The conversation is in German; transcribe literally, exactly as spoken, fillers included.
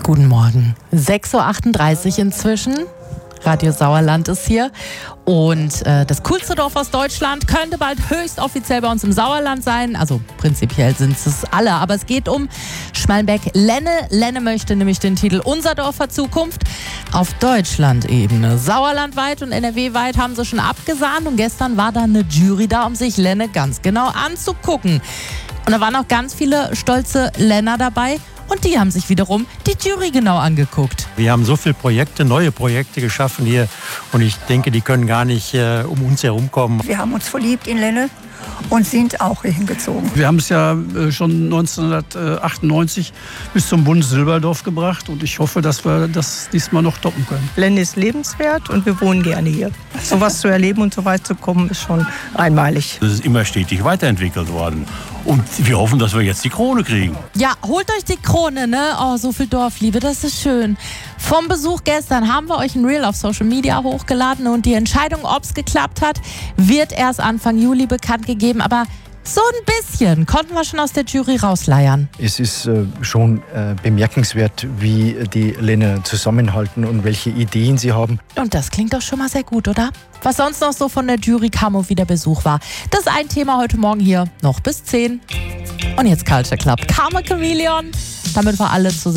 Guten Morgen. sechs Uhr achtunddreißig inzwischen. Radio Sauerland ist hier. Und äh, das coolste Dorf aus Deutschland könnte bald höchst offiziell bei uns im Sauerland sein. Also prinzipiell sind es alle. Aber es geht um Schmallenberg-Lenne. Lenne möchte nämlich den Titel Unser Dorf hat Zukunft auf Deutschland-Ebene. Sauerlandweit und N R W-weit haben sie schon abgesahnt. Und gestern war da eine Jury da, um sich Lenne ganz genau anzugucken. Und da waren auch ganz viele stolze Lenner dabei. Und die haben sich wiederum die Jury genau angeguckt. Wir haben so viele Projekte, neue Projekte geschaffen hier. Und ich denke, die können gar nicht äh, um uns herumkommen. Wir haben uns verliebt in Lenne und sind auch hier hingezogen. Wir haben es ja schon neunzehnhundertachtundneunzig bis zum Bundessilberdorf gebracht. Und ich hoffe, dass wir das diesmal noch toppen können. Lenne ist lebenswert und wir wohnen gerne hier. Sowas zu erleben und so weit zu kommen, ist schon einmalig. Das ist immer stetig weiterentwickelt worden. Und wir hoffen, dass wir jetzt die Krone kriegen. Ja, holt euch die Krone, ne? Oh, so viel Dorfliebe, das ist schön. Vom Besuch gestern haben wir euch ein Reel auf Social Media hochgeladen und die Entscheidung, ob es geklappt hat, wird erst Anfang Juli bekannt gegeben. Aber so ein bisschen konnten wir schon aus der Jury rausleiern. Es ist äh, schon äh, bemerkenswert, wie die Lenner zusammenhalten und welche Ideen sie haben. Und das klingt doch schon mal sehr gut, oder? Was sonst noch so von der Jury kam und wie der Besuch war. Das ist ein Thema heute Morgen hier, noch bis zehn. Und jetzt Culture Club. Karma Chameleon, damit wir alle zusammen.